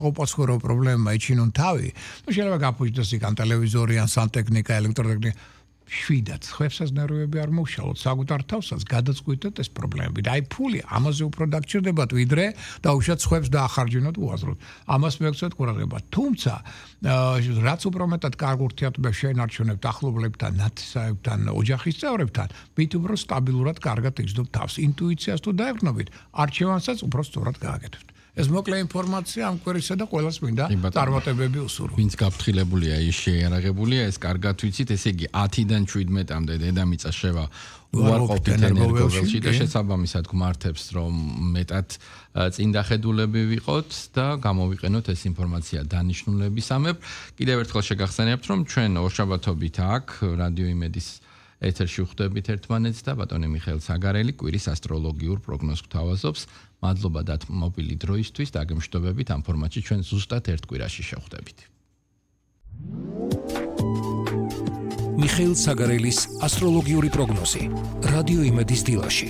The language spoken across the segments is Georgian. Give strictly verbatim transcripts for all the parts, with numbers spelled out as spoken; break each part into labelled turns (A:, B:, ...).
A: ოპოსხურო პრობლემა იჩინონ თავი. ნუ შეიძლება გაფუჭდეს იქან ტელევიზორი ან სანტექნიკა, ელექტროტექნიკა. შვიდაც ხევსას ნერვები არ მოვშალოთ საკუთარ თავსაც გადაწყვიტეთ ეს პრობლემები და აი ფული ამაზე უფრო დაგჭირდებათ ვიდრე დაუშვათ ხევს დაახარჯინოთ უაზროდ ამას მეგცეთ ყურადღება თუმცა რაც უფრო მეტად კარგ ურთიერთობებს შეენარჩუნებთ ახლობლებთან ნათესავებთან ოჯახის წევრებთან მით უფრო სტაბილურად კარგად იგრძნობთ თავს ინტუიციას თუ დაეყრდნობით არჩევანსაც უფრო სწორად გააკეთებთ ეს მოკლე ინფორმაცია ამ კვირისა და ყველას მინდა წარმატებები უსურვო.
B: ვინც გაფრთხილებულია ის შეიარაღებულია ეს კარგად ვიცით ესე იგი ათიდან შვიდმეტამდე დედამიწა შევა უარყოფით ენერგოველში და შესაბამისად გმართებს რომ მეტად წინ დახედულები ვიყოთ და გამოვიყენოთ ეს ინფორმაცია დანიშნულებისამებრ. კიდევ ერთხელ შეგახსენებთ რომ ჩვენ ორშაბათობით აქ რადიო იმედის ეთერში ვხვდებით ერთმანეთს და ბატონი მიხეილ საგარელი კვირის ასტროლოგიურ პროგნოზს გვთავაზობს. მადლობა და მობილი დროისთვის დაგემშვიდობებით ამ ფორმატში ჩვენ ზუსტად ერთ კვირაში შევხვდებით.
C: მიხეილ საგარელის ასტროლოგიური პროგნოზი რადიო იმედის დილაში.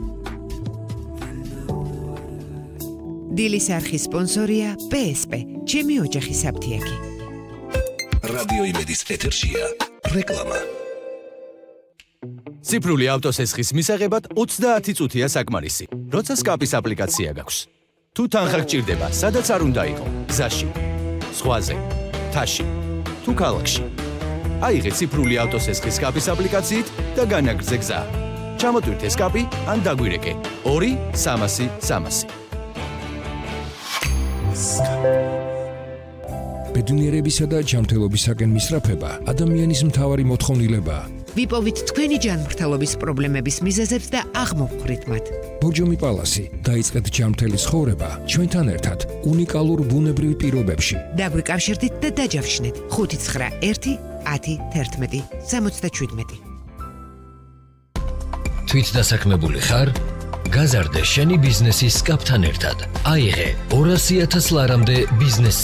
D: დილის არხის სპონსორია პე ეს პე, ჩემი ოჯახის აფთიაქი.
C: რადიო იმედის ეთერშია რეკლამა.
E: ციფრული ავტოსესხის მისაღებად ოცდაათი წუთია საკმარისი. როცა სკაპის აპლიკაცია გაქვს. თუ თანხა გჭირდება, სადაც არ უნდა იყო, გზაში, ზღვაზე, მთაში, თუ ქალაქში. აიღე ციფრული ავტოსესხის სკაპის აპლიკაციით და განაგრძე გზა. ჩამოტვირთე სკაპი ან დაგვირეკე ორი სამასი სამასი.
C: ბედნიერებისა და ჯანმრთელობისაკენ მისწრაფება ადამიანის მთავარი მოთხოვნილებაა.
D: ვიპოვით თქვენი ჯანმრთელობის პრობლემების მიზეზებს და აღმოვხვრით მათ.
C: ბორჯომი პალასი დაიწყეთ ჯანმრთელი ცხოვრება ჩვენთან ერთად უნიკალურ ბუნებრივ პირობებში.
D: დაგვიკავშირდით და დაჯავშნეთ ხუთი ცხრა ერთი ათი თერთმეტი სამოცდაშვიდმეტი.
F: თვით დასაქმებული ხარ? გაზარდე შენი ბიზნესის სკაპთან ერთად. აიღე ორასი ათას ლარამდე ბიზნეს